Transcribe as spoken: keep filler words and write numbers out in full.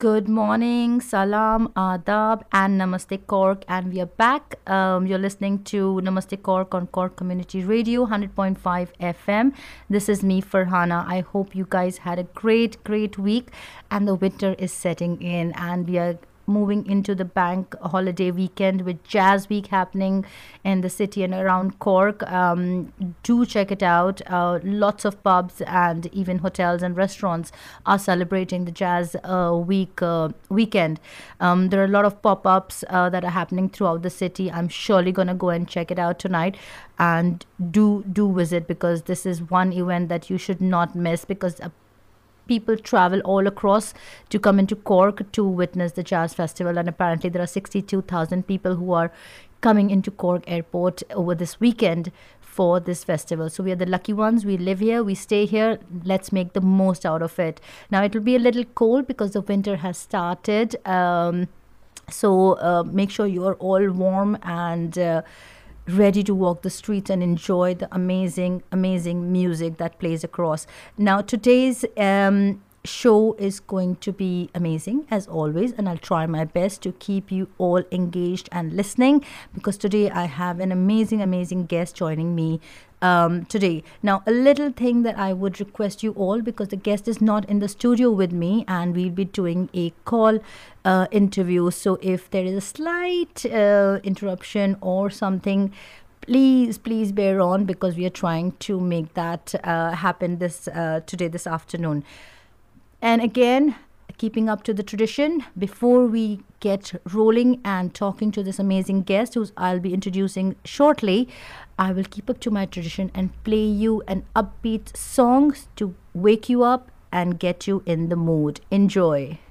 Good morning, salam, adab, and namaste Cork. And we are back. Um, you're listening to Namaste Cork on Cork Community Radio, one hundred point five F M. This is me, Farhana. I hope you guys had a great, great week. And the winter is setting in, and we are moving into the bank holiday weekend with Jazz Week happening in the city and around Cork. Um, do check it out. Uh, lots of pubs and even hotels and restaurants are celebrating the Jazz uh, Week uh, weekend. Um, there are a lot of pop-ups uh, that are happening throughout the city. I'm surely gonna go and check it out tonight. And do do visit, because this is one event that you should not miss, because uh, people travel all across to come into Cork to witness the Jazz Festival. And apparently, there are sixty-two thousand people who are coming into Cork Airport over this weekend for this festival. So we are the lucky ones. We live here, we stay here. Let's make the most out of it. Now, it will be a little cold because the winter has started. Um, so uh, make sure you are all warm and uh, ready to walk the streets and enjoy the amazing, amazing music that plays across. Now, today's um, show is going to be amazing as always, and I'll try my best to keep you all engaged and listening, because today I have an amazing, amazing guest joining me um, today. Now, a little thing that I would request you all, because the guest is not in the studio with me and we'll be doing a call uh, interview. So if there is a slight uh, interruption or something, please, please bear on, because we are trying to make that uh, happen this uh, today, this afternoon. And again, keeping up to the tradition, before we get rolling and talking to this amazing guest, who I'll be introducing shortly, I will keep up to my tradition and play you an upbeat song to wake you up and get you in the mood. Enjoy.